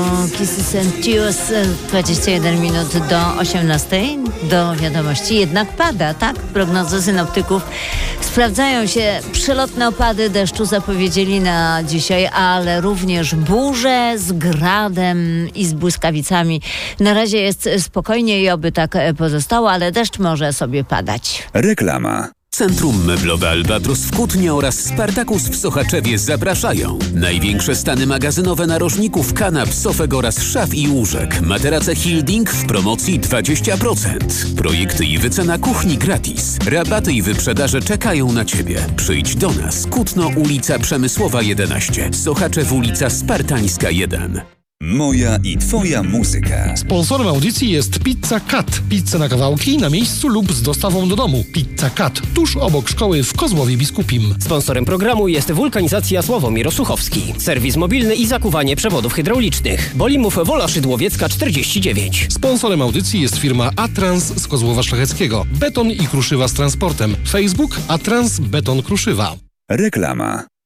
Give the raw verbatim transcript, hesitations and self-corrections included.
Kisses and Tears, dwadzieścia jeden minut do osiemnastej, do wiadomości. Jednak pada, tak? Prognozy synoptyków sprawdzają się. Przelotne opady deszczu zapowiedzieli na dzisiaj, ale również burze z gradem i z błyskawicami. Na razie jest spokojnie i oby tak pozostało, ale deszcz może sobie padać. Reklama. Centrum Meblowe Albatros w Kutnie oraz Spartakus w Sochaczewie zapraszają. Największe stany magazynowe narożników, kanap, sofek oraz szaf i łóżek. Materace Hilding w promocji dwadzieścia procent. Projekty i wycena kuchni gratis. Rabaty i wyprzedaże czekają na Ciebie. Przyjdź do nas. Kutno, ulica Przemysłowa jedenaście. Sochaczew, ulica Spartańska jeden. Moja i Twoja muzyka. Sponsorem audycji jest Pizza Cut. Pizza na kawałki, na miejscu lub z dostawą do domu. Pizza Cut, tuż obok szkoły w Kozłowie Biskupim. Sponsorem programu jest Wulkanizacja Sławomir Osuchowski. Serwis mobilny i zakuwanie przewodów hydraulicznych. Bolimów Wola Szydłowiecka czterdzieści dziewięć. Sponsorem audycji jest firma Atrans z Kozłowa Szlacheckiego. Beton i kruszywa z transportem. Facebook Atrans Beton Kruszywa. Reklama.